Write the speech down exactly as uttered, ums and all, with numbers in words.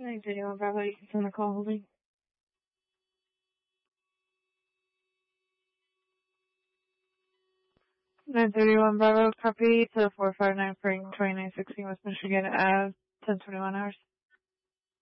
nine thirty-one Bravo, you can send the call holding. nine thirty-one Bravo, copy to four five nine Frank, twenty-nine sixteen West Michigan, at ten twenty-one hours.